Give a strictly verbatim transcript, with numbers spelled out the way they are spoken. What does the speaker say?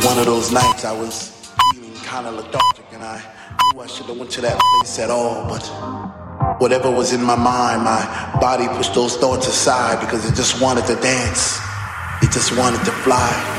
One of those nights I was feeling kind of lethargic and I knew I shouldn't have went to that place at all, but whatever was in my mind, my body pushed those thoughts aside because it just wanted to dance. It just wanted to fly.